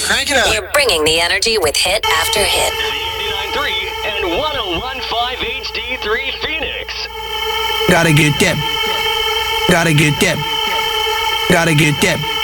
Crank it up. You're bringing the energy with hit after hit. Z89.3 and 101.5 HD3 Phoenix. Gotta get that. Gotta get that. Gotta get that.